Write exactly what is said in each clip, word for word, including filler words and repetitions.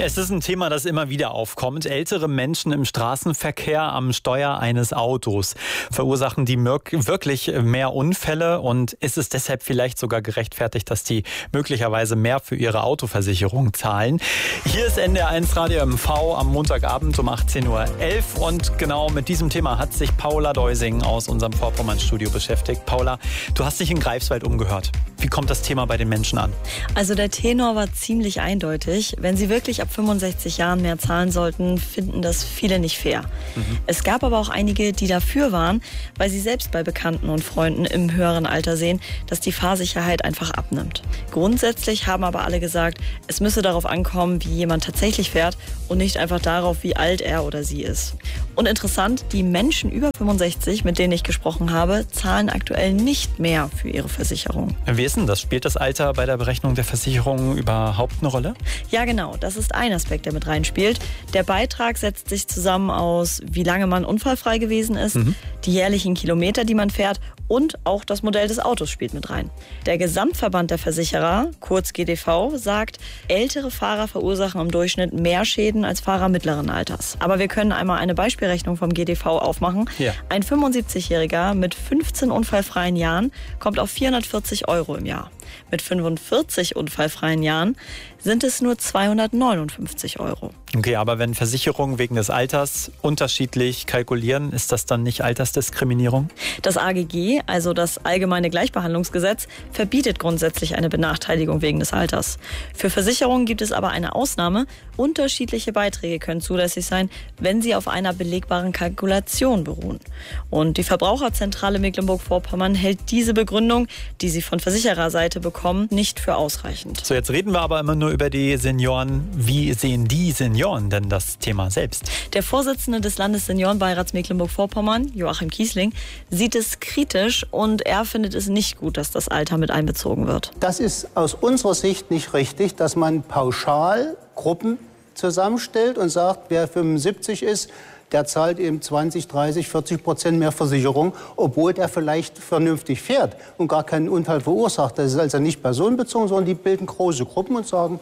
Es ist ein Thema, das immer wieder aufkommt. Ältere Menschen im Straßenverkehr am Steuer eines Autos. Verursachen die wirklich mehr Unfälle? Und ist es deshalb vielleicht sogar gerechtfertigt, dass die möglicherweise mehr für ihre Autoversicherung zahlen? Hier ist N D R eins Radio M V am Montagabend um achtzehn Uhr elf. Und genau mit diesem Thema hat sich Paula Deusing aus unserem Vorpommern-Studio beschäftigt. Paula, du hast dich in Greifswald umgehört. Wie kommt das Thema bei den Menschen an? Also der Tenor war ziemlich eindeutig. Wenn sie wirklich ab fünfundsechzig Jahren mehr zahlen sollten, finden das viele nicht fair. Mhm. Es gab aber auch einige, die dafür waren, weil sie selbst bei Bekannten und Freunden im höheren Alter sehen, dass die Fahrsicherheit einfach abnimmt. Grundsätzlich haben aber alle gesagt, es müsse darauf ankommen, wie jemand tatsächlich fährt und nicht einfach darauf, wie alt er oder sie ist. Und interessant, die Menschen über fünfundsechzig, mit denen ich gesprochen habe, zahlen aktuell nicht mehr für ihre Versicherung. Wie ist denn das? Spielt das Alter bei der Berechnung der Versicherung überhaupt eine Rolle? Ja, genau. Das ist ein Aspekt, der mit reinspielt. Der Beitrag setzt sich zusammen aus, wie lange man unfallfrei gewesen ist, mhm. die jährlichen Kilometer, die man fährt und auch das Modell des Autos spielt mit rein. Der Gesamtverband der Versicherer, kurz G D V, sagt, ältere Fahrer verursachen im Durchschnitt mehr Schäden als Fahrer mittleren Alters. Aber wir können einmal eine Beispielrechnung vom G D V aufmachen. Ja. Ein fünfundsiebzigjähriger mit fünfzehn unfallfreien Jahren kommt auf vierhundertvierzig Euro im Jahr. Mit fünfundvierzig unfallfreien Jahren sind es nur zweihundertneunundfünfzig Euro. Okay, aber wenn Versicherungen wegen des Alters unterschiedlich kalkulieren, ist das dann nicht Altersdiskriminierung? Das A G G, also das Allgemeine Gleichbehandlungsgesetz, verbietet grundsätzlich eine Benachteiligung wegen des Alters. Für Versicherungen gibt es aber eine Ausnahme. Unterschiedliche Beiträge können zulässig sein, wenn sie auf einer belegbaren Kalkulation beruhen. Und die Verbraucherzentrale Mecklenburg-Vorpommern hält diese Begründung, die sie von Versichererseite bekommen, nicht für ausreichend. So, jetzt reden wir aber immer nur über die Senioren. Wie sehen die Senioren denn das Thema selbst? Der Vorsitzende des Landesseniorenbeirats Mecklenburg-Vorpommern, Joachim Kiesling, sieht es kritisch und er findet es nicht gut, dass das Alter mit einbezogen wird. Das ist aus unserer Sicht nicht richtig, dass man pauschal Gruppen zusammenstellt und sagt, wer fünfundsiebzig ist, der zahlt eben zwanzig, dreißig, vierzig Prozent mehr Versicherung, obwohl der vielleicht vernünftig fährt und gar keinen Unfall verursacht. Das ist also nicht personenbezogen, sondern die bilden große Gruppen und sagen,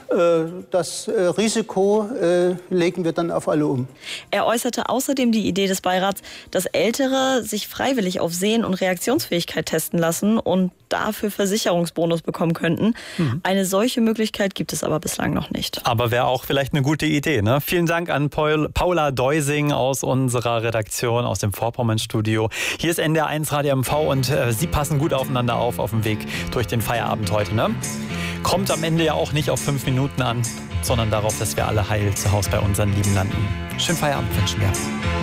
das Risiko legen wir dann auf alle um. Er äußerte außerdem die Idee des Beirats, dass Ältere sich freiwillig auf Sehen- und Reaktionsfähigkeit testen lassen und dafür Versicherungsbonus bekommen könnten. Mhm. Eine solche Möglichkeit gibt es aber bislang noch nicht. Aber wäre auch vielleicht eine gute Idee, ne? Vielen Dank an Paul, Paula Deusing aus unserer Redaktion, aus dem Vorpommern-Studio. Hier ist N D R eins Radio M V und äh, Sie passen gut aufeinander auf auf dem Weg durch den Feierabend heute, ne? Kommt am Ende ja auch nicht auf fünf Minuten an, sondern darauf, dass wir alle heil zu Hause bei unseren Lieben landen. Schönen Feierabend wünschen wir.